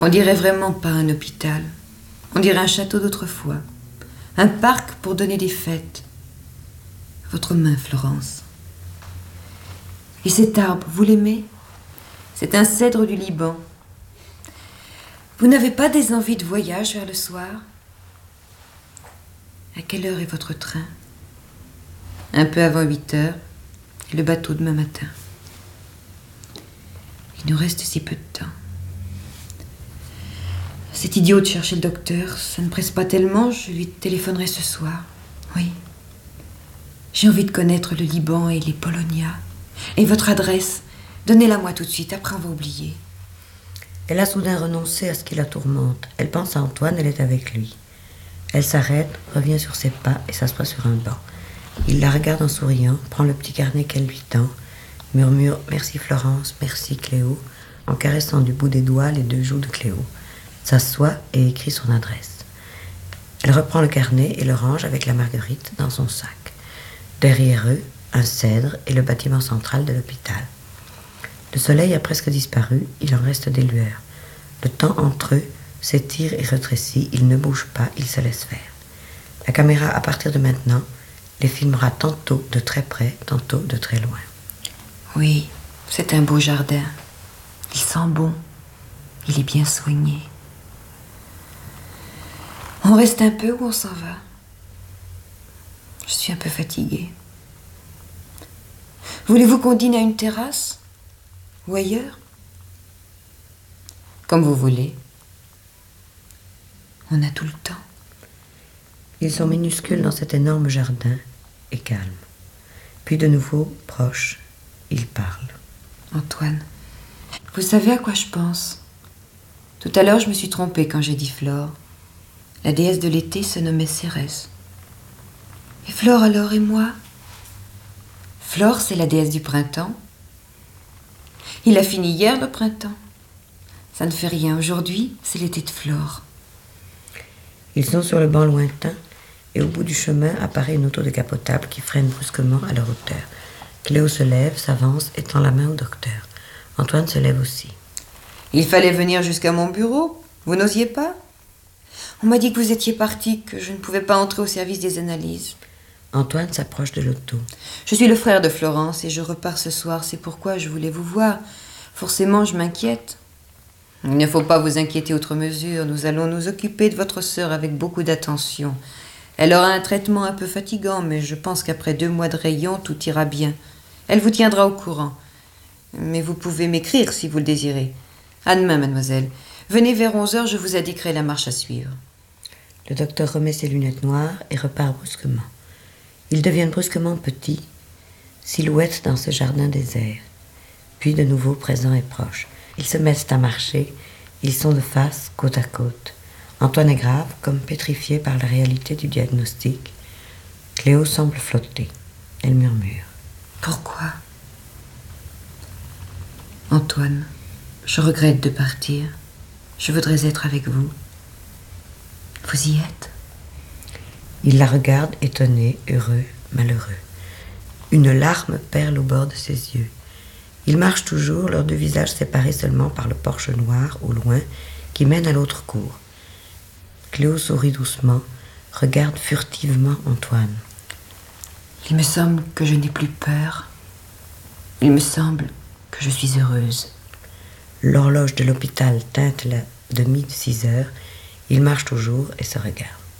On dirait vraiment pas un hôpital. On dirait un château d'autrefois. Un parc pour donner des fêtes. Votre main, Florence. Et cet arbre, vous l'aimez? C'est un cèdre du Liban. Vous n'avez pas des envies de voyage vers le soir? À quelle heure est votre train? Un peu avant 8 heures, et le bateau demain matin. Il nous reste si peu de temps. C'est idiot de chercher le docteur. Ça ne presse pas tellement, je lui téléphonerai ce soir. Oui. J'ai envie de connaître le Liban et les Polonias. Et votre adresse, donnez-la moi tout de suite, après on va oublier. Elle a soudain renoncé à ce qui la tourmente. Elle pense à Antoine, elle est avec lui. Elle s'arrête, revient sur ses pas et s'assoit sur un banc. Il la regarde en souriant, prend le petit carnet qu'elle lui tend, murmure « Merci Florence, merci Cléo », en caressant du bout des doigts les 2 joues de Cléo. S'assoit et écrit son adresse. Elle reprend le carnet et le range avec la marguerite dans son sac. Derrière eux, un cèdre et le bâtiment central de l'hôpital. Le soleil a presque disparu, il en reste des lueurs. Le temps entre eux s'étire et rétrécit, ils ne bougent pas, ils se laissent faire. La caméra, à partir de maintenant, les filmera tantôt de très près, tantôt de très loin. Oui, c'est un beau jardin. Il sent bon. Il est bien soigné. On reste un peu ou on s'en va? Je suis un peu fatiguée. Voulez-vous qu'on dîne à une terrasse? Ou ailleurs? Comme vous voulez. On a tout le temps. Ils sont minuscules dans cet énorme jardin et calmes. Puis de nouveau, proches, ils parlent. Antoine, vous savez à quoi je pense? Tout à l'heure, je me suis trompée quand j'ai dit Flore. La déesse de l'été se nommait Cérès. Et Flore alors et moi? Flore, c'est la déesse du printemps. Il a fini hier le printemps. Ça ne fait rien. Aujourd'hui, c'est l'été de Flore. Ils sont sur le banc lointain et au bout du chemin apparaît une auto décapotable qui freine brusquement à leur hauteur. Cléo se lève, s'avance et tend la main au docteur. Antoine se lève aussi. Il fallait venir jusqu'à mon bureau. Vous n'osiez pas? On m'a dit que vous étiez parti, que je ne pouvais pas entrer au service des analyses. Antoine s'approche de l'auto. Je suis le frère de Florence et je repars ce soir. C'est pourquoi je voulais vous voir. Forcément, je m'inquiète. Il ne faut pas vous inquiéter outre mesure. Nous allons nous occuper de votre sœur avec beaucoup d'attention. Elle aura un traitement un peu fatigant, mais je pense qu'après 2 mois de rayon, tout ira bien. Elle vous tiendra au courant. Mais vous pouvez m'écrire si vous le désirez. À demain, mademoiselle. Venez vers 11h, je vous indiquerai la marche à suivre. Le docteur remet ses lunettes noires et repart brusquement. Ils deviennent brusquement petits, silhouettes dans ce jardin désert. Puis de nouveau présents et proches. Ils se mettent à marcher, ils sont de face, côte à côte. Antoine est grave, comme pétrifié par la réalité du diagnostic. Cléo semble flotter. Elle murmure. Pourquoi? Antoine, je regrette de partir. Je voudrais être avec vous. Vous y êtes? Il la regarde, étonné, heureux, malheureux. Une larme perle au bord de ses yeux. Ils marchent toujours, leurs 2 visages séparés seulement par le porche noir, au loin, qui mène à l'autre cour. Cléo sourit doucement, regarde furtivement Antoine. Il me semble que je n'ai plus peur. Il me semble que je suis heureuse. L'horloge de l'hôpital teinte la 6:30. Ils marchent toujours et se regardent.